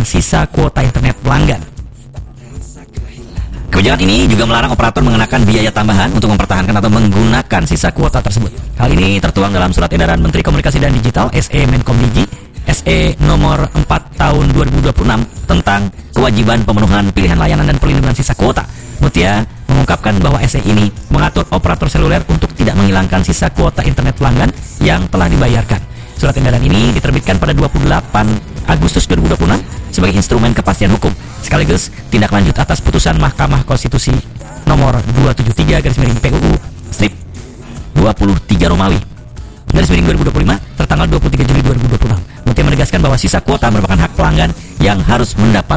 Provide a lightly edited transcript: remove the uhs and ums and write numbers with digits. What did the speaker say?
sisa kuota internet pelanggan. Kebijakan ini juga melarang operator mengenakan biaya tambahan untuk mempertahankan atau menggunakan sisa kuota tersebut. Hal ini tertuang dalam Surat Edaran Menteri Komunikasi dan Digital SE Menkomdigi SE nomor 4 tahun 2026 tentang kewajiban pemenuhan pilihan layanan dan perlindungan sisa kuota. Mutia mengungkapkan bahwa SE ini mengatur operator seluler untuk tidak menghilangkan sisa kuota internet pelanggan yang telah dibayarkan. Surat edaran ini diterbitkan pada 28 Agustus 2026 sebagai instrumen kepastian hukum, sekaligus tindak lanjut atas putusan Mahkamah Konstitusi nomor 273/PUU strip 23 Romawi /2025 tertanggal 23 Juli 2026. Mutia menegaskan bahwa sisa kuota merupakan hak pelanggan yang harus mendapat